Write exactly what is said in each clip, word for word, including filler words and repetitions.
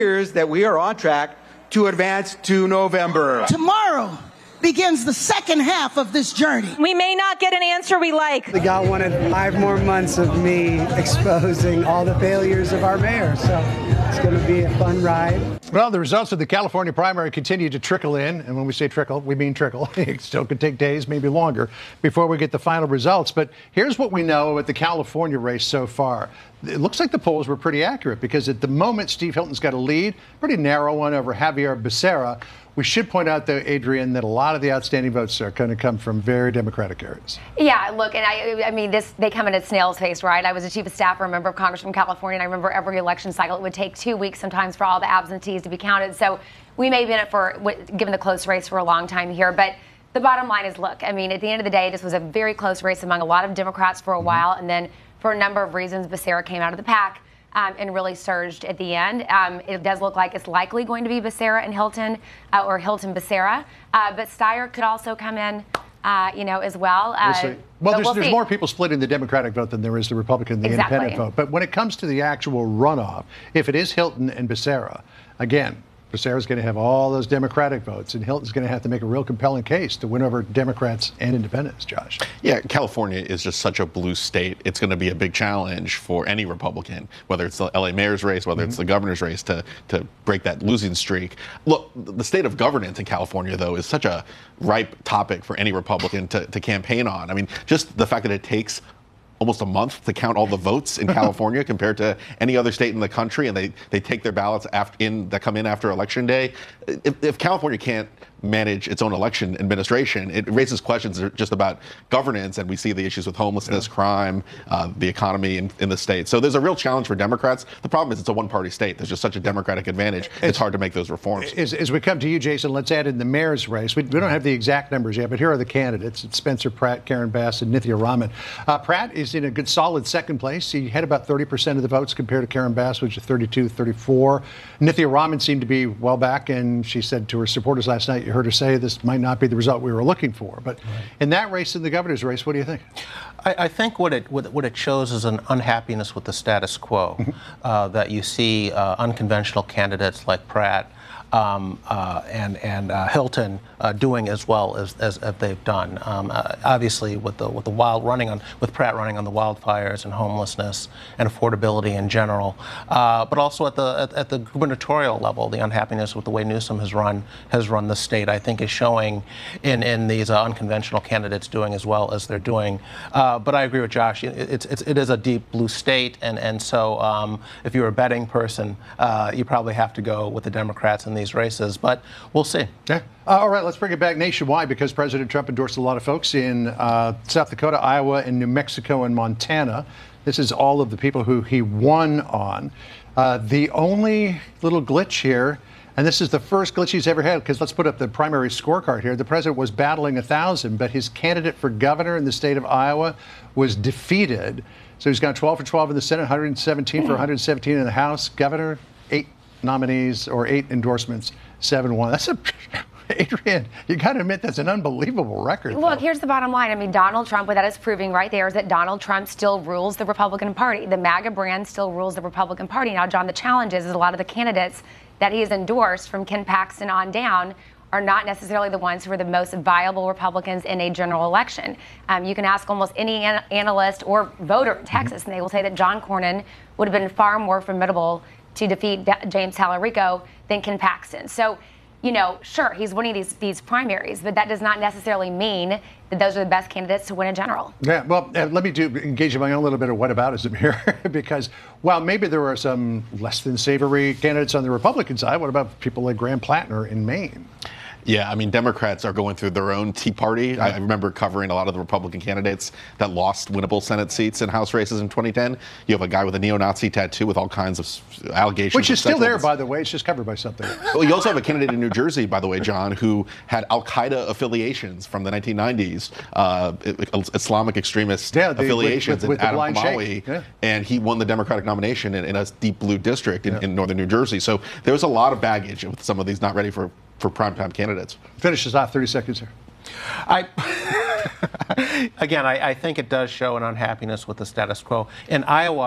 Here's that we are on track to advance to November. Tomorrow begins the second half of this journey. We may not get an answer we like. The guy wanted five more months of me exposing all the failures of our mayor, so it's going to be a fun ride. Well, the results of the California primary continue to trickle in, and when we say trickle, we mean trickle. It still could take days, maybe longer, before we get the final results. But here's what we know about the California race so far. It looks like the polls were pretty accurate because at the moment, Steve Hilton's got a lead, pretty narrow one over Javier Becerra. We should point out, though, Adrienne, that a lot of the outstanding votes are going to come from very Democratic areas. Yeah, look, and I, I mean, this they come in at snail's pace, right? I was a chief of staff for a member of Congress from California, and I remember every election cycle, it would take two weeks sometimes for all the absentees to be counted. So we may be in it for, given the close race, for a long time here. But the bottom line is, look, I mean, at the end of the day, this was a very close race among a lot of Democrats for a mm-hmm. while, and then for a number of reasons, Becerra came out of the pack. Um, and really surged at the end. Um, it does look like it's likely going to be Becerra and Hilton, uh, or Hilton Becerra, uh, but Steyer could also come in, uh, you know, as well. Uh, we'll see. Well, there's, we'll there's see. more people splitting the Democratic vote than there is the Republican, the exactly. independent vote. But when it comes to the actual runoff, if it is Hilton and Becerra, again, Becerra's going to have all those Democratic votes, and Hilton's going to have to make a real compelling case to win over Democrats and independents, Josh. Yeah, California is just such a blue state. It's going to be a big challenge for any Republican, whether it's the L A mayor's race, whether mm-hmm. it's the governor's race, to, to break that losing streak. Look, the state of governance in California, though, is such a ripe topic for any Republican to, to campaign on. I mean, just the fact that it takes almost a month to count all the votes in California compared to any other state in the country, and they, they take their ballots after in that come in after Election Day. If, if California can't manage its own election administration, it raises questions just about governance, and we see the issues with homelessness, yeah. crime, uh, the economy in, in the state. So there's a real challenge for Democrats. The problem is it's a one-party state. There's just such a Democratic advantage. It's, it's hard to make those reforms. As, as we come to you, Jason, let's add in the mayor's race. We, we don't have the exact numbers yet, but here are the candidates. It's Spencer Pratt, Karen Bass, and Nithya Raman. Uh, Pratt is in a good, solid second place. He had about thirty percent of the votes compared to Karen Bass, which is thirty-two, thirty-four. Nithya Raman seemed to be well back, and she said to her supporters last night, you heard her say this might not be the result we were looking for. But right. in that race, in the governor's race, what do you think? I, I think what it what, what it shows is an unhappiness with the status quo, uh, that you see uh, unconventional candidates like Pratt um, uh, and and uh, Hilton uh, doing as well as, as, as they've done. Um, uh, obviously, with the with the wild running on with Pratt running on the wildfires and homelessness and affordability in general, uh, but also at the at, at the gubernatorial level, the unhappiness with the way Newsom has run has run the state, I think, is showing in in these uh, unconventional candidates doing as well as they're doing. Uh, but I agree with Josh. It, it's, it's it is a deep blue state, and and so um, if you're a betting person, uh, you probably have to go with the Democrats in these races. But we'll see. Yeah. Uh, all right, let's bring it back nationwide because President Trump endorsed a lot of folks in uh, South Dakota, Iowa, and New Mexico and Montana. This is all of the people who he won on. Uh, the only little glitch here, and this is the first glitch he's ever had, because let's put up the primary scorecard here. The president was battling a thousand, but his candidate for governor in the state of Iowa was defeated. So he's got twelve for twelve in the Senate, one hundred seventeen for one hundred seventeen in the House. Governor, eight nominees or eight endorsements, seven one. That's a Adrienne, you got to admit that's an unbelievable record. Look, though. here's the bottom line. I mean, Donald Trump, what that is proving right there is that Donald Trump still rules the Republican Party. The MAGA brand still rules the Republican Party. Now, John, the challenge is, is a lot of the candidates that he has endorsed from Ken Paxton on down are not necessarily the ones who are the most viable Republicans in a general election. Um, you can ask almost any an- analyst or voter in Texas, mm-hmm. and they will say that John Cornyn would have been far more formidable to defeat James Talarico than Ken Paxton. So, you know, sure, he's winning these these primaries, but that does not necessarily mean that those are the best candidates to win in general. Yeah, well, uh, let me do engage in my own little bit of whataboutism here, because while maybe there are some less than savory candidates on the Republican side, what about people like Graham Plattner in Maine? Yeah, I mean, Democrats are going through their own Tea Party. Yeah. I remember covering a lot of the Republican candidates that lost winnable Senate seats in House races in twenty ten. You have a guy with a neo-Nazi tattoo with all kinds of allegations. Which is still there, abuse. by the way. It's just covered by something. Well, you also have a candidate in New Jersey, by the way, John, who had Al-Qaeda affiliations from the nineteen nineties, uh, Islamic extremist yeah, the, affiliations, with, with, with in Adam Hamawi, yeah. and he won the Democratic nomination in, in a deep blue district in, yeah. in northern New Jersey. So there was a lot of baggage with some of these not ready for for primetime candidates. Finish this off, thirty seconds here. I, again, I, I think it does show an unhappiness with the status quo. In Iowa,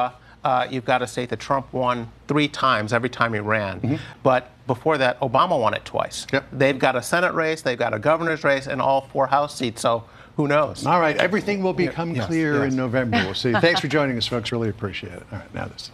uh, you've got to state that Trump won three times every time he ran. Mm-hmm. But before that, Obama won it twice. Yep. They've got a Senate race, they've got a governor's race, and all four House seats. So who knows? All right, everything will become Yes, clear yes. in November. We'll see. Thanks for joining us, folks. Really appreciate it. All right, now this.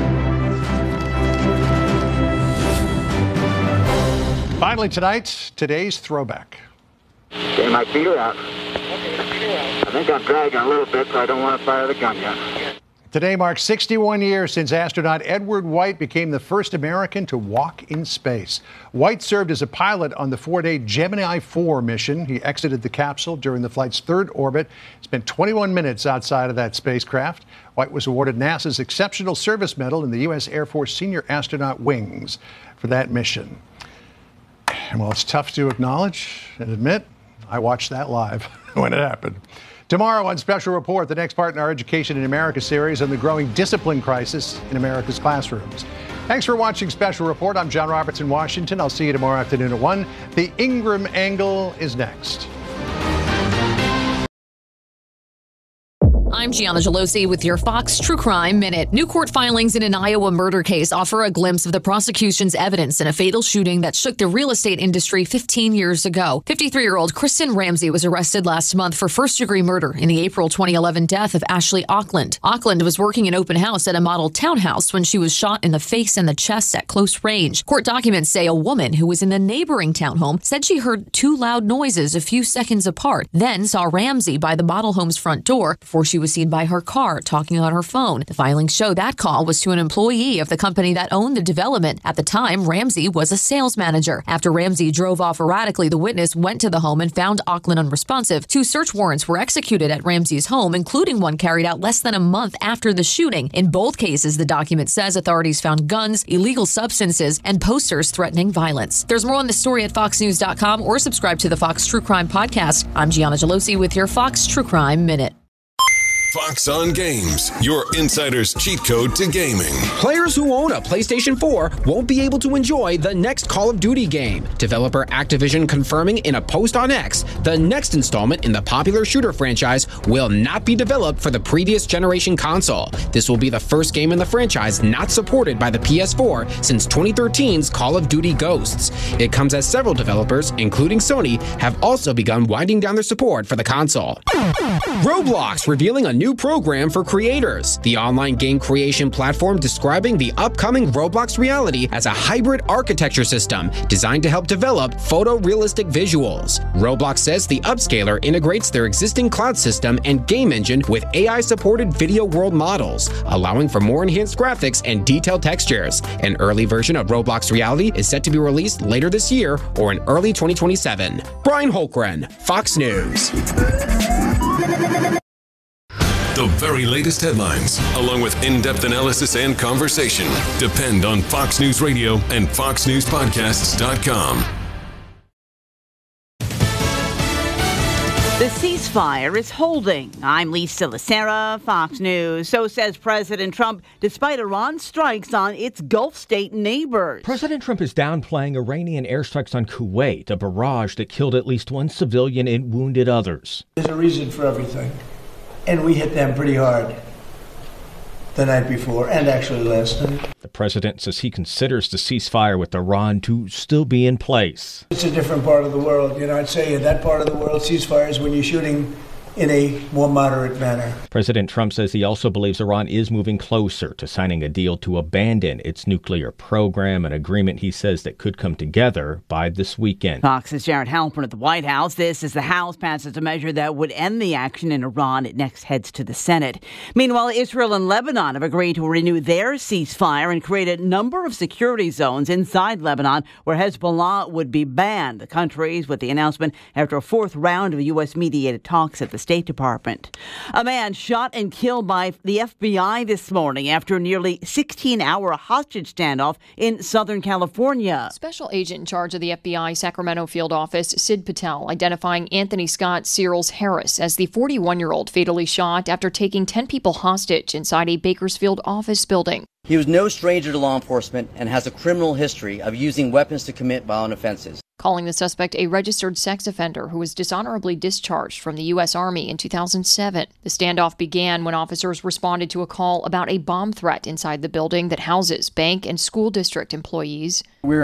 Finally tonight, today's throwback. Okay, my feet are out. I think I'm dragging a little bit, so I don't want to fire the gun yet. Today marks sixty-one years since astronaut Edward White became the first American to walk in space. White served as a pilot on the four-day Gemini four mission. He exited the capsule during the flight's third orbit, spent twenty-one minutes outside of that spacecraft. White was awarded NASA's Exceptional Service Medal in the U S Air Force Senior Astronaut Wings for that mission. And while it's tough to acknowledge and admit, I watched that live when it happened. Tomorrow on Special Report, the next part in our Education in America series on the growing discipline crisis in America's classrooms. Thanks for watching Special Report. I'm John Roberts in Washington. I'll see you tomorrow afternoon at one. The Ingram Angle is next. I'm Gianna Gelosi with your Fox True Crime Minute. New court filings in an Iowa murder case offer a glimpse of the prosecution's evidence in a fatal shooting that shook the real estate industry fifteen years ago. fifty-three-year-old Kristen Ramsey was arrested last month for first-degree murder in the April twenty eleven death of Ashley Auckland. Auckland was working an open house at a model townhouse when she was shot in the face and the chest at close range. Court documents say a woman who was in the neighboring townhome said she heard two loud noises a few seconds apart, then saw Ramsey by the model home's front door before she was seen by her car talking on her phone. The filings show that call was to an employee of the company that owned the development. At the time, Ramsey was a sales manager. After Ramsey drove off erratically, the witness went to the home and found Auckland unresponsive. Two search warrants were executed at Ramsey's home, including one carried out less than a month after the shooting. In both cases, the document says authorities found guns, illegal substances, and posters threatening violence. There's more on this story at fox news dot com or subscribe to the Fox True Crime podcast. I'm Gianna Gelosi with your Fox True Crime Minute. Fox on Games, your insider's cheat code to gaming. Players who own a PlayStation four won't be able to enjoy the next Call of Duty game. Developer Activision confirming in a post on X, the next installment in the popular shooter franchise will not be developed for the previous generation console. This will be the first game in the franchise not supported by the P S four since twenty thirteen's Call of Duty Ghosts. It comes as several developers, including Sony, have also begun winding down their support for the console. Roblox revealing a new new program for creators. The online game creation platform describing the upcoming Roblox reality as a hybrid architecture system designed to help develop photorealistic visuals. Roblox says the upscaler integrates their existing cloud system and game engine with A I-supported video world models, allowing for more enhanced graphics and detailed textures. An early version of Roblox Reality is set to be released later this year or in early twenty twenty-seven. Brian Holkren, Fox News. The very latest headlines, along with in-depth analysis and conversation, depend on Fox News Radio and fox news podcasts dot com. The ceasefire is holding. I'm Lisa Lacera, Fox News. So says President Trump, despite Iran's strikes on its Gulf state neighbors. President Trump is downplaying Iranian airstrikes on Kuwait, a barrage that killed at least one civilian and wounded others. There's a reason for everything. And we hit them pretty hard the night before and actually last night. The president says he considers the ceasefire with Iran to still be in place. It's a different part of the world. You know, I'd say in that part of the world, ceasefire is when you're shooting in a more moderate manner. President Trump says he also believes Iran is moving closer to signing a deal to abandon its nuclear program, an agreement he says that could come together by this weekend. Fox's Jared Halpern at the White House. This as the House passes a measure that would end the action in Iran. It next heads to the Senate. Meanwhile, Israel and Lebanon have agreed to renew their ceasefire and create a number of security zones inside Lebanon where Hezbollah would be banned. The countries with the announcement after a fourth round of U S mediated talks at the State Department. A man shot and killed by the F B I this morning after a nearly sixteen-hour hostage standoff in Southern California. Special agent in charge of the F B I Sacramento field office, Sid Patel, identifying Anthony Scott Searles Harris as the forty-one-year-old fatally shot after taking ten people hostage inside a Bakersfield office building. He was no stranger to law enforcement and has a criminal history of using weapons to commit violent offenses. calling the suspect a registered sex offender who was dishonorably discharged from the U S Army in two thousand seven. The standoff began when officers responded to a call about a bomb threat inside the building that houses bank and school district employees. We're